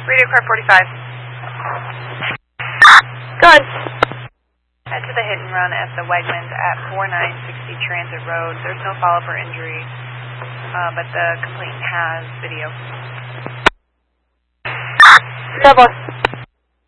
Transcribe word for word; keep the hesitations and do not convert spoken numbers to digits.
Radio car forty-five. Good. Head to the hit and run at the Wegmans at forty-nine sixty Transit Road. There's no follow-up or injury, uh, but the complainant has video. Yeah, boss.